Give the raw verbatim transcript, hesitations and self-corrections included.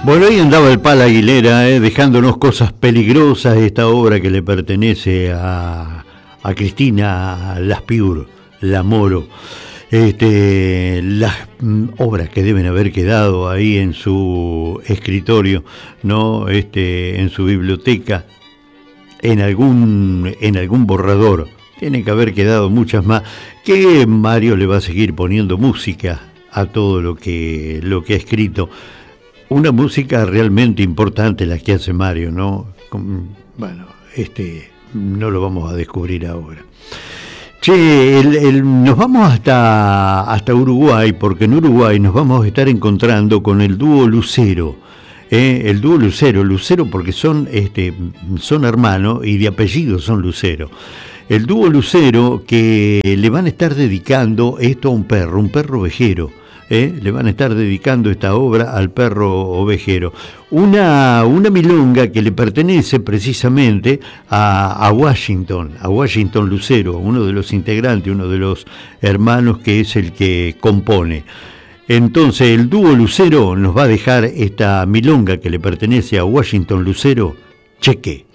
Bueno, ahí andaba el Pala Aguilera, eh, dejándonos cosas peligrosas, esta obra que le pertenece a, a Cristina Laspiur, La Moro. Este, las mm, obras que deben haber quedado ahí en su escritorio, ¿no? Este, en su biblioteca, en algún, en algún borrador. Tienen que haber quedado muchas más, que Mario le va a seguir poniendo música a todo lo que, lo que ha escrito. Una música realmente importante la que hace Mario, ¿no? Bueno, este no lo vamos a descubrir ahora. Che, el, el, nos vamos hasta, hasta Uruguay, porque en Uruguay nos vamos a estar encontrando con el dúo Lucero. Eh, el dúo Lucero, Lucero porque son, este, son hermanos y de apellido son Lucero. El dúo Lucero que le van a estar dedicando esto a un perro, un perro ovejero. ¿Eh? Le van a estar dedicando esta obra al perro ovejero. Una, una milonga que le pertenece precisamente a, a Washington, a Washington Lucero, uno de los integrantes, uno de los hermanos que es el que compone. Entonces el dúo Lucero nos va a dejar esta milonga que le pertenece a Washington Lucero, Cheque.